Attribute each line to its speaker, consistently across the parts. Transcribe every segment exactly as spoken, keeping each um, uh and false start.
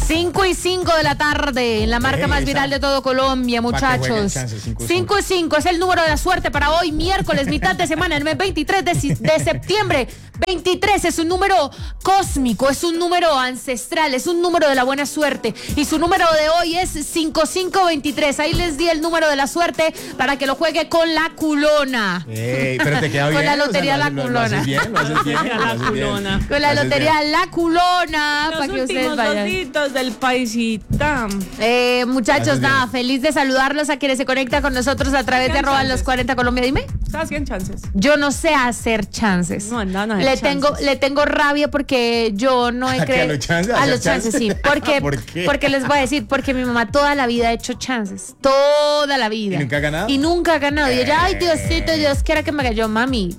Speaker 1: cinco y cinco de la tarde, en la marca
Speaker 2: Ey,
Speaker 1: más
Speaker 2: esa.
Speaker 1: viral de todo Colombia, muchachos. cinco y cinco es el número de la suerte para hoy, miércoles, mitad de semana, el mes veintitrés de, de septiembre. veintitrés es un número cósmico, es un número ancestral, es un número de la buena suerte. Y su número de hoy es cinco cinco veintitrés. Ahí les di el número de la suerte para que lo juegue con la culona.
Speaker 2: Ey, pero te queda bien.
Speaker 1: Con la lotería
Speaker 2: o sea,
Speaker 1: La
Speaker 2: lo- lo-
Speaker 1: Culona.
Speaker 2: Lo haces bien, lo haces bien.
Speaker 3: La
Speaker 2: lo haces bien.
Speaker 3: Culona.
Speaker 1: Con la
Speaker 2: Lo haces
Speaker 1: lotería
Speaker 2: bien.
Speaker 1: La Culona,
Speaker 3: Los
Speaker 1: para que ustedes
Speaker 3: últimos
Speaker 1: vayan.
Speaker 3: dositos del paisita.
Speaker 1: Eh, muchachos,
Speaker 2: Haces bien.
Speaker 1: nada, feliz de saludarlos a quienes se conectan con nosotros a través de
Speaker 3: Hagan
Speaker 1: arroba
Speaker 3: chances.
Speaker 1: los cuarenta Colombia. Dime.
Speaker 3: ¿Sabes quién chances?
Speaker 1: Yo no sé hacer chances.
Speaker 3: No, no, no,
Speaker 1: le
Speaker 3: chances.
Speaker 1: tengo, le tengo rabia porque yo no he
Speaker 2: ¿A qué,
Speaker 1: creído.
Speaker 2: a los chances?
Speaker 1: A
Speaker 2: ¿Hacer
Speaker 1: los chances,
Speaker 2: chances?
Speaker 1: sí. Porque,
Speaker 2: ¿Por qué?
Speaker 1: porque les voy a decir, porque mi mamá toda la vida ha hecho chances. Toda la vida.
Speaker 2: ¿Y nunca ha ganado?
Speaker 1: Y nunca ha ganado. Y ella, ay,
Speaker 2: Eh.
Speaker 1: Diosito, Dios quiera que me haga. Yo, mami.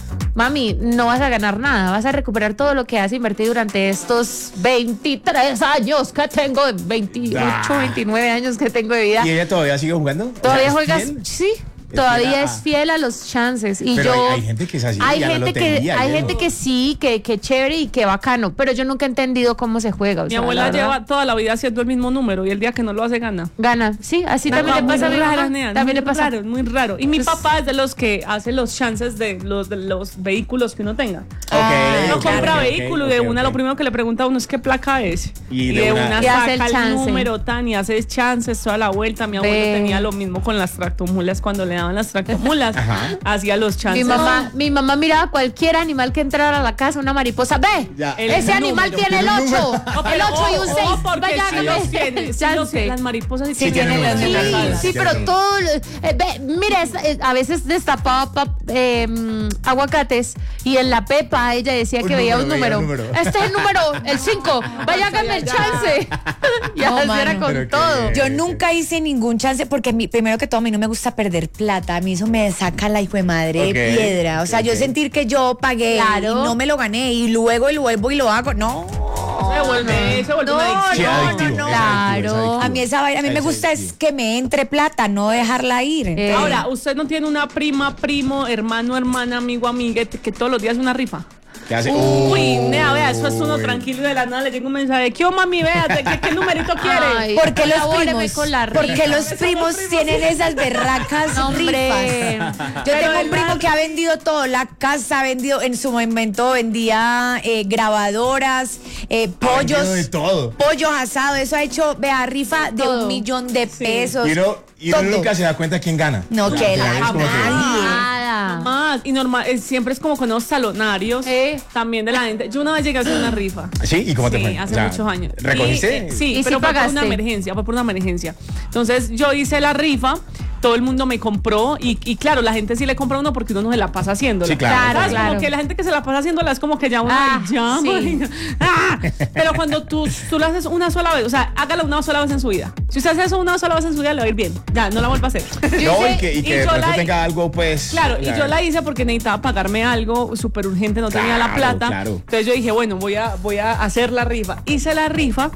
Speaker 1: Mami, no vas a ganar nada, vas a recuperar todo lo que has invertido durante estos veintitrés años que tengo, veintiocho,
Speaker 2: Ah.
Speaker 1: veintinueve años que tengo de vida.
Speaker 2: ¿Y ella todavía sigue jugando?
Speaker 1: ¿Todavía
Speaker 2: O sea, ¿es
Speaker 1: juegas?
Speaker 2: fiel?
Speaker 1: Sí,
Speaker 2: Es
Speaker 1: todavía
Speaker 2: fiel a-
Speaker 1: es fiel a los chances. Y
Speaker 2: Pero
Speaker 1: yo,
Speaker 2: hay- hay gente que es así,
Speaker 1: Hay
Speaker 2: y a la
Speaker 1: gente que,
Speaker 2: lotería,
Speaker 1: hay
Speaker 2: yo-
Speaker 1: gente que sí, que, que chévere y que bacano, pero yo nunca he entendido cómo se juega. o
Speaker 3: Mi
Speaker 1: sea,
Speaker 3: abuela
Speaker 1: la verdad.
Speaker 3: lleva toda la vida haciendo el mismo número y el día que no lo hace gana.
Speaker 1: Gana, sí, así también le pasa a mi
Speaker 3: Muy raro,
Speaker 1: mamá.
Speaker 3: nea,
Speaker 1: También
Speaker 3: muy
Speaker 1: le pasa.
Speaker 3: raro, muy raro. Y mi
Speaker 1: Pues-
Speaker 3: papá es de los que hace los chances de los, de los vehículos que uno tenga.
Speaker 1: Ah,
Speaker 3: Uno
Speaker 2: ok,
Speaker 3: compra
Speaker 2: ok,
Speaker 3: vehículo
Speaker 2: ok,
Speaker 3: y de
Speaker 2: ok,
Speaker 3: una
Speaker 2: ok.
Speaker 3: lo primero que le pregunta a uno es qué placa es.
Speaker 2: Y
Speaker 3: Y
Speaker 2: de
Speaker 3: de,
Speaker 2: una-
Speaker 3: una
Speaker 1: Y hace el
Speaker 3: saca el,
Speaker 1: chance.
Speaker 3: número tan y hace chances toda la vuelta. Mi abuelo
Speaker 1: Ve.
Speaker 3: tenía lo mismo con las tractomulas cuando le daban las tractomulas.
Speaker 2: Ajá.
Speaker 3: Hacía los
Speaker 1: Mi
Speaker 3: chances.
Speaker 1: mamá, mi mamá miraba cualquier animal que entrara a la casa, una mariposa. Ve,
Speaker 2: Ya.
Speaker 1: ese
Speaker 3: El
Speaker 1: animal
Speaker 3: número,
Speaker 1: tiene el
Speaker 2: tiene un
Speaker 1: ocho,
Speaker 2: número.
Speaker 1: el ocho y un seis.
Speaker 3: porque
Speaker 1: Vaya,
Speaker 3: sí
Speaker 1: hágame
Speaker 3: los tiene,
Speaker 1: el
Speaker 3: sí los
Speaker 1: chance.
Speaker 3: tiene. Las mariposas sí,
Speaker 2: Sí
Speaker 3: tienen
Speaker 2: tienen
Speaker 3: los
Speaker 2: número,
Speaker 1: Sí,
Speaker 3: números.
Speaker 2: número.
Speaker 1: sí,
Speaker 2: Sí,
Speaker 1: pero
Speaker 2: tiene
Speaker 1: todo. eh, ve, mira, es- eh, a veces destapaba pap- eh, mm, aguacates y en la pepa ella decía
Speaker 2: Un
Speaker 1: que veía un
Speaker 2: número,
Speaker 1: número.
Speaker 2: veía un número.
Speaker 1: Este es el número, el cinco. Vaya, hágame el
Speaker 3: Ya.
Speaker 1: chance. Y
Speaker 4: No,
Speaker 1: así
Speaker 4: mano.
Speaker 1: era con
Speaker 2: Pero
Speaker 1: todo.
Speaker 2: que-
Speaker 4: Yo nunca hice ningún chance porque a mí, primero que todo a mí no me gusta perder plata, a mí eso me saca la hijo de madre
Speaker 2: Ok,
Speaker 4: piedra, o sea,
Speaker 2: ok,
Speaker 4: yo
Speaker 2: ok.
Speaker 4: sentir que yo pagué
Speaker 1: Claro.
Speaker 4: y no me lo gané y luego lo vuelvo y lo hago, no.
Speaker 3: Se vuelve, se vuelve
Speaker 1: No,
Speaker 3: una
Speaker 2: Sí,
Speaker 3: adicción.
Speaker 1: no,
Speaker 2: adictivo,
Speaker 1: no, no.
Speaker 2: es adictivo, es
Speaker 1: Claro.
Speaker 2: adictivo.
Speaker 4: A mí esa vaina, a mí me
Speaker 2: Es
Speaker 4: gusta es
Speaker 2: adictivo.
Speaker 4: que me entre plata, no dejarla ir.
Speaker 1: Eh,
Speaker 3: Ahora, ¿usted no tiene una prima, primo, hermano, hermana, amigo, amiguete que todos los días una rifa?
Speaker 2: ¿Qué hace?
Speaker 3: Uy, nea, vea, eso es uno
Speaker 2: Uy.
Speaker 3: tranquilo y de la nada le llega un mensaje. ¿Qué, oh, mami, vea? ¿Qué, qué numerito quiere?
Speaker 1: Ay,
Speaker 4: ¿Por qué los
Speaker 1: colabóreme
Speaker 4: primos?
Speaker 1: con la
Speaker 4: ¿Por
Speaker 1: rifa.
Speaker 4: qué los primos tienen esas berracas
Speaker 1: No, hombre.
Speaker 4: rifas? Yo
Speaker 3: Pero
Speaker 4: tengo un
Speaker 3: además-
Speaker 4: primo que ha vendido todo, la casa, ha vendido, en su momento vendía eh, grabadoras, eh,
Speaker 2: Ha vendido
Speaker 4: pollos,
Speaker 2: de todo.
Speaker 4: pollos asados, eso ha hecho, vea, rifa de
Speaker 1: Todo.
Speaker 4: un millón de pesos.
Speaker 2: Y uno, y uno
Speaker 4: todo.
Speaker 2: nunca se da cuenta quién gana.
Speaker 4: No, que
Speaker 2: Al
Speaker 4: la
Speaker 2: final es como que-
Speaker 4: nadie.
Speaker 1: Nada.
Speaker 3: Más, y normal, eh, siempre es como con los talonarios
Speaker 1: Eh.
Speaker 3: también de la gente. Yo una vez llegué a hacer una rifa.
Speaker 2: ¿Sí? ¿Y cómo te
Speaker 3: Sí,
Speaker 2: fue?
Speaker 3: hace
Speaker 2: O sea,
Speaker 3: muchos años.
Speaker 2: ¿Recogiste?
Speaker 3: Y, eh, sí,
Speaker 1: ¿Y
Speaker 3: pero
Speaker 1: si
Speaker 3: fue por
Speaker 1: pagaste?
Speaker 3: una emergencia, fue por una emergencia. Entonces yo hice la rifa, todo el mundo me compró y, y claro, la gente sí le compra a uno porque uno no se la pasa haciéndola.
Speaker 2: Sí, claro.
Speaker 3: ¿Sabes?
Speaker 1: Claro.
Speaker 3: Como que la gente que se la pasa haciéndola es como que ya uno
Speaker 1: Ah,
Speaker 3: ay, ya,
Speaker 1: sí.
Speaker 3: marica. Ah, pero cuando tú, tú lo haces una sola vez, o sea, hágalo una sola vez en su vida. Si usted hace eso una sola vez en su vida, le va a ir bien. Ya, no la vuelva a hacer.
Speaker 2: No,
Speaker 1: Yo
Speaker 2: y que, y
Speaker 3: y
Speaker 2: que de
Speaker 3: yo
Speaker 2: pronto
Speaker 3: la-
Speaker 2: tenga algo, pues.
Speaker 3: Claro,
Speaker 2: o
Speaker 3: y
Speaker 2: sea,
Speaker 3: yo la hice porque necesitaba pagarme algo súper urgente, no tenía la
Speaker 2: Claro,
Speaker 3: plata.
Speaker 2: claro.
Speaker 3: Entonces yo dije, bueno, voy a, voy a hacer la rifa. Hice la rifa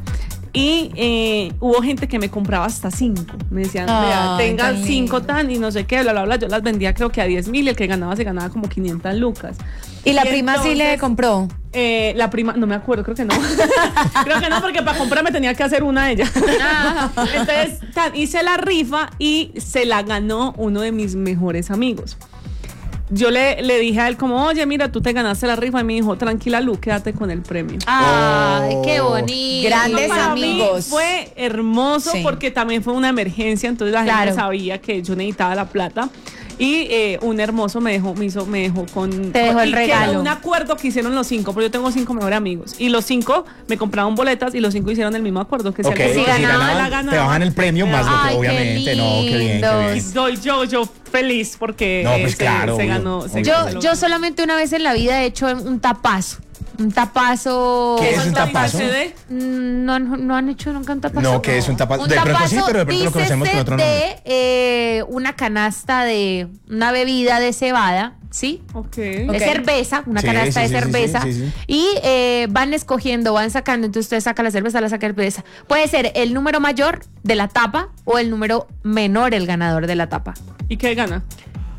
Speaker 3: y eh, hubo gente que me compraba hasta cinco. Me decían, vea,
Speaker 4: Ay,
Speaker 3: tengan
Speaker 4: tan
Speaker 3: cinco
Speaker 4: lindo.
Speaker 3: tan y no sé qué, bla, bla, bla. Yo las vendía creo que a diez mil y el que ganaba se ganaba como quinientas lucas.
Speaker 4: Y la
Speaker 3: Y
Speaker 4: prima sí le
Speaker 3: entonces-
Speaker 4: compró.
Speaker 3: Eh, la prima, no me acuerdo, creo que no. Creo que no, porque para comprarme tenía que hacer una ella. Entonces, tan, hice la rifa y se la ganó uno de mis mejores amigos. Yo le, le dije a él como, oye, mira, tú te ganaste la rifa. Y me dijo, tranquila, Lu, quédate con el premio.
Speaker 1: Ay, qué
Speaker 2: Oh.
Speaker 1: bonito.
Speaker 4: Grandes
Speaker 3: Para mí
Speaker 4: amigos.
Speaker 3: fue hermoso
Speaker 4: Sí.
Speaker 3: porque también fue una emergencia, entonces la
Speaker 1: Claro.
Speaker 3: gente sabía que yo necesitaba la plata. Y eh, un hermoso me dejó, me hizo, me dejó con.
Speaker 1: Te dejó el
Speaker 3: y que
Speaker 1: regalo.
Speaker 3: era un acuerdo que hicieron los cinco, porque yo tengo cinco mejores amigos. Y los cinco me compraron boletas y los cinco hicieron el mismo acuerdo. Que si
Speaker 2: Ok,
Speaker 3: alguien
Speaker 1: si
Speaker 2: si
Speaker 3: se
Speaker 1: ganaban,
Speaker 3: la
Speaker 2: ganaban,
Speaker 3: ganaba,
Speaker 2: te bajan el premio más lo que
Speaker 1: Ay, qué
Speaker 2: obviamente. No, qué bien, qué
Speaker 1: lindos.
Speaker 3: Y
Speaker 2: bien.
Speaker 3: doy yo, yo feliz porque
Speaker 2: No, pues
Speaker 3: eh, se,
Speaker 2: claro,
Speaker 3: se
Speaker 2: obvio,
Speaker 3: ganó. se-
Speaker 2: obvio.
Speaker 3: se
Speaker 1: Yo,
Speaker 3: lo
Speaker 1: yo
Speaker 3: ganó.
Speaker 1: solamente una vez en la vida he hecho un tapazo. Un tapazo.
Speaker 2: ¿Qué es un
Speaker 3: ¿Cuánta
Speaker 2: tapazo?
Speaker 3: intercede?
Speaker 1: Mm, No, han- no han hecho nunca un tapazo.
Speaker 2: No, que es un tapazo. De pronto sí, pero de pronto lo conocemos con otro nombre.
Speaker 1: de eh, una canasta de una bebida de cebada, ¿sí?
Speaker 3: Ok.
Speaker 1: De
Speaker 4: Ok.
Speaker 1: cerveza, una
Speaker 2: Sí,
Speaker 1: canasta
Speaker 2: sí, sí,
Speaker 1: de
Speaker 2: sí,
Speaker 1: cerveza.
Speaker 2: sí, sí, sí.
Speaker 1: Y eh, van escogiendo, van sacando. Entonces usted saca la cerveza, la saca la cerveza. Puede ser el número mayor de la tapa o el número menor el ganador de la tapa.
Speaker 3: ¿Y qué gana?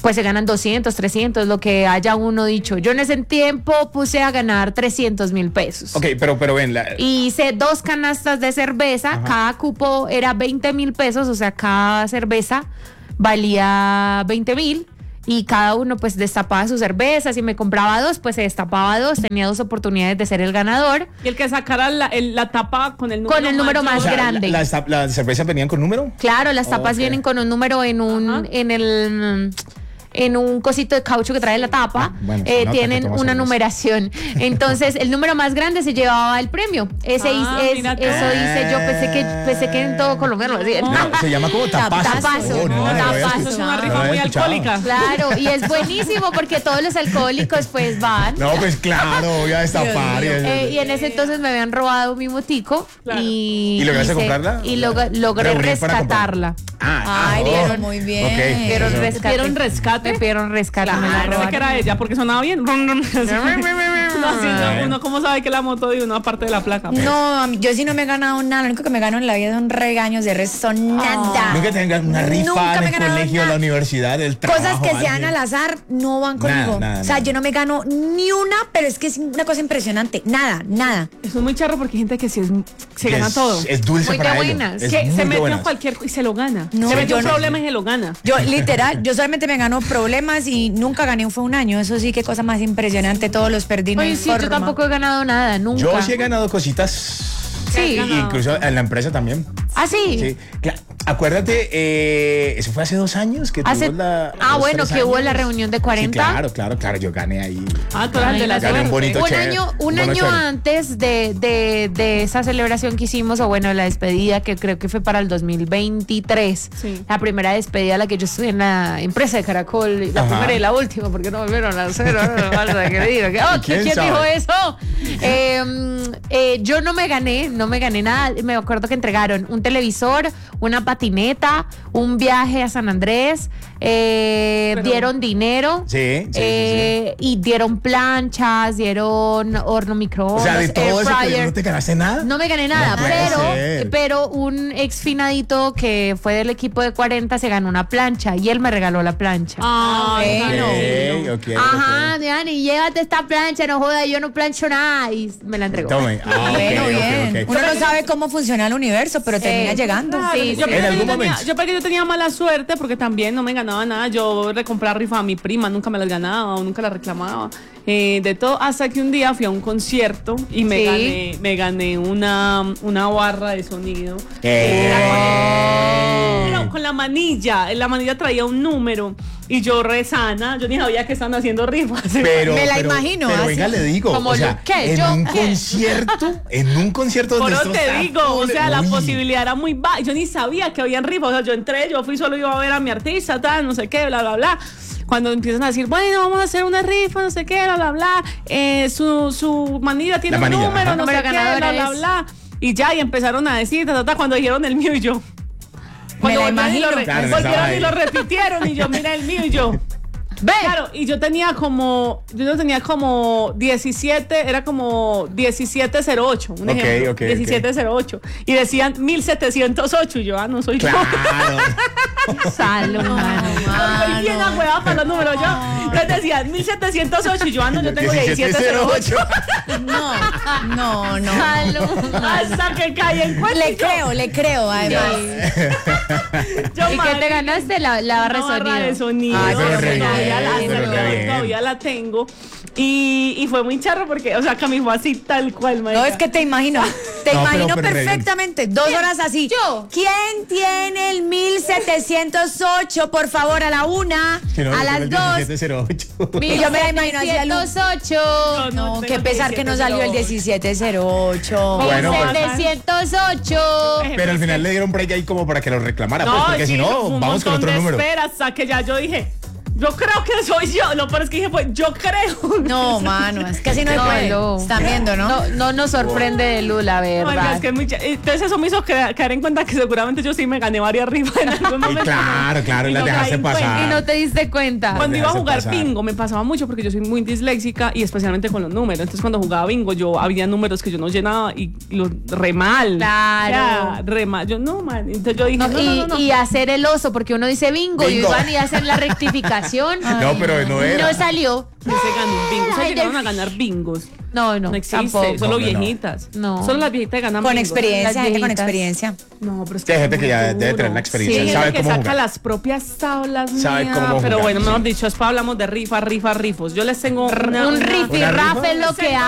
Speaker 1: pues se ganan doscientos, trescientos, lo que haya uno dicho. Yo en ese tiempo puse a ganar trescientos mil pesos.
Speaker 2: Ok, pero, pero ven. La...
Speaker 1: Y hice dos canastas de cerveza, ajá, cada cupo era veinte mil pesos, o sea, cada cerveza valía veinte mil. Y cada uno pues destapaba sus cervezas y me compraba dos, pues se destapaba dos, tenía dos oportunidades de ser el ganador.
Speaker 3: Y el que sacara la, el, la tapa con el número,
Speaker 1: con el número más,
Speaker 3: más
Speaker 1: o sea, grande.
Speaker 2: ¿Las la, la cervezas venían con número?
Speaker 1: Claro, las tapas okay. vienen con un número en un, ajá, en el... en un cosito de caucho que trae la tapa, bueno, eh, tienen una cerveza. numeración. Entonces, el número más grande se llevaba el premio. Ese ah, es, eso dice yo, pensé que pensé que en todo Colombia lo decían.
Speaker 2: No, se llama como tapazo.
Speaker 1: Tapazo.
Speaker 2: Oh, no,
Speaker 1: tapazo.
Speaker 3: Es una rifa muy alcohólica.
Speaker 1: Claro, y es buenísimo porque todos los alcohólicos pues van.
Speaker 2: No, pues claro, voy a destapar. Y,
Speaker 1: eh, y en ese entonces me habían robado mi motico. Claro. Y,
Speaker 2: ¿Y lograste comprarla?
Speaker 1: Y lo, logré rescatarla.
Speaker 4: Ah, Ay, vieron muy bien.
Speaker 2: Okay.
Speaker 1: Vieron rescate.
Speaker 3: ¿Vieron rescate?
Speaker 1: Me pidieron rescate.
Speaker 3: Claro,
Speaker 1: me la
Speaker 3: pensé que era ella porque sonaba bien. No, uno cómo sabe que la moto de uno aparte de la placa.
Speaker 4: Pues. No, yo sí no me he ganado nada. Lo único que me gano en la vida son regaños, de resto nada.
Speaker 2: Nunca tengas una rifa
Speaker 4: Nunca
Speaker 2: en el colegio, nada. La universidad, el trabajo.
Speaker 4: Cosas que sean al azar no van conmigo. Nada, nada, o sea, nada. Yo no me gano ni una, pero es que es una cosa impresionante. Nada, nada.
Speaker 3: Eso es muy charro porque hay gente que sí es, se gana
Speaker 2: es,
Speaker 3: todo.
Speaker 2: Es dulce
Speaker 1: muy
Speaker 2: para
Speaker 1: de buenas.
Speaker 2: ellos.
Speaker 3: Que
Speaker 2: es
Speaker 3: se mete
Speaker 2: buenas.
Speaker 3: en cualquier y se lo gana.
Speaker 4: No,
Speaker 3: se mete un
Speaker 4: no.
Speaker 3: problema y se lo gana.
Speaker 4: Yo, literal, yo solamente me gano problemas y nunca gané, fue un año. Eso sí, qué cosa más impresionante. Todos los perdí.
Speaker 1: Oye, sí, yo tampoco he ganado nada, nunca.
Speaker 2: Yo sí he ganado cositas.
Speaker 1: Sí.
Speaker 2: Incluso en la empresa también.
Speaker 1: ¿Ah, sí?
Speaker 2: Sí. Claro. Acuérdate, eh, eso fue hace dos años que
Speaker 1: hace,
Speaker 2: tuvo la.
Speaker 1: Ah, bueno, que años. Hubo la reunión de cuarenta.
Speaker 2: Sí, claro, claro, claro. Yo gané ahí.
Speaker 3: Ah, tú eras de la
Speaker 2: gané un bonito
Speaker 1: Un
Speaker 2: chévere,
Speaker 1: año, un
Speaker 2: un
Speaker 1: año
Speaker 2: chévere.
Speaker 1: antes de, de, de esa celebración que hicimos, o bueno, la despedida, que creo que fue para el dos mil veintitrés.
Speaker 3: Sí.
Speaker 1: La primera despedida a la que yo estuve en la empresa de Caracol, la Ajá. primera y la última, porque no volvieron a hacer. ¿Quién, oh, ¿quién dijo eso? Eh, eh, yo no me gané, no me gané nada. Me acuerdo que entregaron un televisor, una patineta, un viaje a San Andrés, eh, Pero, dieron dinero,
Speaker 2: sí, sí,
Speaker 1: eh, sí, sí. y dieron planchas, dieron horno microondas,
Speaker 2: o sea, de todo
Speaker 1: air
Speaker 2: eso
Speaker 1: fryer.
Speaker 2: ¿No te ganaste nada?
Speaker 1: No me gané nada,
Speaker 2: no
Speaker 1: pero, pero un ex finadito que fue del equipo de cuarenta se ganó una plancha y él me regaló la plancha.
Speaker 3: Ah,
Speaker 2: bueno.
Speaker 3: okay,
Speaker 2: okay,
Speaker 1: Ajá,
Speaker 2: okay.
Speaker 1: Dani, llévate esta plancha, no jodas, yo no plancho nada, y me la entregó.
Speaker 2: Tome. Ah,
Speaker 4: bueno,
Speaker 2: okay,
Speaker 4: bien.
Speaker 2: Okay, okay.
Speaker 4: Uno no sabe cómo funciona el universo, pero
Speaker 1: Sí.
Speaker 4: termina llegando.
Speaker 3: Claro,
Speaker 1: Sí,
Speaker 3: yo,
Speaker 1: sí.
Speaker 3: pensé
Speaker 2: En algún
Speaker 3: yo tenía,
Speaker 2: momento.
Speaker 3: yo pensé que yo tenía mala suerte porque también no me ganaba nada. Yo le compraba rifa a mi prima, nunca me las ganaba o nunca las reclamaba. Eh, de todo, hasta que un día fui a un concierto y me
Speaker 1: Sí.
Speaker 3: gané, me gané una, una barra de sonido.
Speaker 2: Eh.
Speaker 3: Era con, pero con la manilla. La manilla traía un número y yo rezana, yo ni sabía que estaban haciendo rifas.
Speaker 2: Pero,
Speaker 4: Me la
Speaker 2: pero,
Speaker 4: imagino,
Speaker 2: Pero
Speaker 4: así.
Speaker 2: venga, le digo,
Speaker 1: Como
Speaker 2: o sea,
Speaker 1: lo- ¿qué?
Speaker 2: en
Speaker 1: Yo-
Speaker 2: un
Speaker 1: ¿qué?
Speaker 2: concierto, en un concierto
Speaker 3: Por
Speaker 2: donde
Speaker 3: eso
Speaker 2: esto
Speaker 3: te
Speaker 2: está
Speaker 3: digo, o
Speaker 2: full-
Speaker 3: sea, la
Speaker 2: Uy.
Speaker 3: posibilidad era muy baja. Yo ni sabía que habían rifas. O sea, yo entré, yo fui solo iba a ver a mi artista, tal, no sé qué, bla, bla, bla. Cuando empiezan a decir, bueno, vamos a hacer una rifa, no sé qué, bla, bla, bla. Eh, su, su manilla tiene
Speaker 2: La
Speaker 3: un
Speaker 2: manilla,
Speaker 3: número,
Speaker 2: ajá.
Speaker 3: no sé
Speaker 1: Número
Speaker 3: qué, bla,
Speaker 1: ganador
Speaker 3: bla,
Speaker 1: es-
Speaker 3: bla. Y ya, y empezaron a decir, ta, ta, ta, cuando dijeron el mío y yo. Cuando
Speaker 4: la
Speaker 3: volvieron y lo,
Speaker 4: imagino.
Speaker 3: re-
Speaker 2: Claro, no
Speaker 3: volvieron
Speaker 2: estaba
Speaker 3: y
Speaker 2: ahí.
Speaker 3: lo repitieron y yo, mira el mío y yo.
Speaker 1: Ve.
Speaker 3: Claro, y yo tenía como, yo no tenía como diecisiete, era como diecisiete cero ocho, un
Speaker 2: Ok,
Speaker 3: ejemplo,
Speaker 2: ok,
Speaker 3: diecisiete cero ocho, y decían mil setecientos ocho, y yo, ah, no soy
Speaker 2: Claro.
Speaker 3: yo.
Speaker 1: Salud, mano.
Speaker 3: Soy bien agüevada para los números, yo. Entonces decían mil setecientos ocho, y yo, ah, no, yo tengo diecisiete cero ocho.
Speaker 4: No, no, no.
Speaker 1: Salud.
Speaker 3: Hasta que caí en cuenta.
Speaker 4: Le creo, le creo, además.
Speaker 3: Yo,
Speaker 1: ¿Y qué
Speaker 3: madre,
Speaker 1: te ganaste? La, la barra
Speaker 3: una
Speaker 1: de
Speaker 3: barra de
Speaker 1: sonido.
Speaker 3: sonido.
Speaker 2: Ay, pero re
Speaker 3: todavía,
Speaker 2: bien,
Speaker 3: la,
Speaker 2: pero re bien.
Speaker 3: todavía la tengo. Y, y fue muy charro porque, o sea, que a mí fue así tal cual, marica.
Speaker 4: No, es que te imagino, te
Speaker 2: No,
Speaker 4: imagino
Speaker 2: pero- pero re bien.
Speaker 4: perfectamente, dos horas así.
Speaker 1: Yo.
Speaker 4: ¿Quién tiene el mil setecientos ocho? Por favor, a la una,
Speaker 2: Que no,
Speaker 4: a
Speaker 2: no,
Speaker 4: las
Speaker 2: el
Speaker 4: dos.
Speaker 2: diecisiete cero ocho.
Speaker 4: Y yo me la imagino así a luz.
Speaker 1: setecientos ocho.
Speaker 4: No,
Speaker 3: No,
Speaker 4: qué
Speaker 3: tengo
Speaker 4: pesar que no salió el diecisiete cero ocho.
Speaker 2: Bueno, pero-
Speaker 1: setecientos ocho.
Speaker 2: Pero al final le dieron break ahí como para que lo reclamara, pues, porque
Speaker 3: sí,
Speaker 2: si no,
Speaker 3: fue un
Speaker 2: vamos con
Speaker 3: montón
Speaker 2: otro
Speaker 3: de
Speaker 2: número.
Speaker 3: espera hasta que ya yo dije, yo creo que soy yo. Lo peor es que dije, pues, yo creo.
Speaker 4: No, mano, es que así no se
Speaker 1: No,
Speaker 4: puede.
Speaker 1: no.
Speaker 4: Están viendo, ¿no?
Speaker 1: No, no nos sorprende de Lu, la
Speaker 3: Ay,
Speaker 1: verdad.
Speaker 3: es que es muy ch- Entonces eso me hizo caer, caer en cuenta que seguramente yo sí me gané varias rifas en algún momento.
Speaker 2: claro, claro, y las
Speaker 3: no
Speaker 2: dejaste
Speaker 3: caí en cuenta.
Speaker 2: pasar.
Speaker 1: Y no te diste cuenta.
Speaker 3: Cuando iba a
Speaker 2: Dejarse
Speaker 3: jugar
Speaker 2: pasar.
Speaker 3: bingo me pasaba mucho porque yo soy muy disléxica y especialmente con los números. Entonces cuando jugaba bingo yo había números que yo no llenaba y los re mal.
Speaker 1: Claro.
Speaker 3: O sea, re mal. Yo no, man. Entonces yo dije,
Speaker 1: No,
Speaker 3: no,
Speaker 1: y,
Speaker 3: no, no, no.
Speaker 1: y hacer el oso, porque uno dice bingo,
Speaker 2: Bingo.
Speaker 1: y van y hacen la rectificación. invitación.
Speaker 2: No, pero no era.
Speaker 1: No salió.
Speaker 3: Que se ganó un bingo.
Speaker 1: Ay,
Speaker 3: Se llegaron a ganar bingos.
Speaker 1: No, no,
Speaker 3: No existe,
Speaker 1: tampoco.
Speaker 3: solo
Speaker 2: No, no, no.
Speaker 3: viejitas.
Speaker 1: No.
Speaker 3: Solo las viejitas ganan
Speaker 4: Con
Speaker 3: bingos.
Speaker 4: experiencia,
Speaker 1: Las
Speaker 4: gente con
Speaker 1: viejitas.
Speaker 4: experiencia.
Speaker 3: No, pero es
Speaker 2: Sí, hay gente que ya
Speaker 3: es muy
Speaker 2: debe tener
Speaker 3: duro.
Speaker 2: la experiencia,
Speaker 3: Sí,
Speaker 2: sabe
Speaker 3: gente que
Speaker 2: cómo
Speaker 3: saca
Speaker 2: jugar.
Speaker 3: las propias tablas.
Speaker 2: Sabe
Speaker 3: mía,
Speaker 2: cómo
Speaker 3: Pero
Speaker 2: jugar,
Speaker 3: bueno,
Speaker 2: sí.
Speaker 3: mejor dicho, después hablamos de rifa, rifa, rifos. Yo les tengo una,
Speaker 1: Un
Speaker 3: una-
Speaker 1: riff y
Speaker 2: ¿Una
Speaker 1: raf
Speaker 2: rifa?
Speaker 1: es lo que hay.